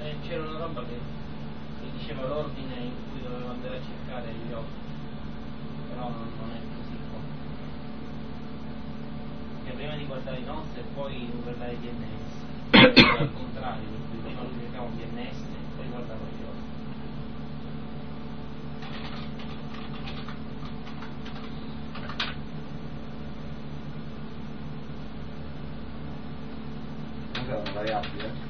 c'era una roba che diceva l'ordine in cui dovevo andare a cercare gli occhi, però non è così che prima di guardare i NOS e poi guardare i DNS al contrario, per cui prima lui cercava un DNS e poi guardava gli occhi. Questa è una variabile.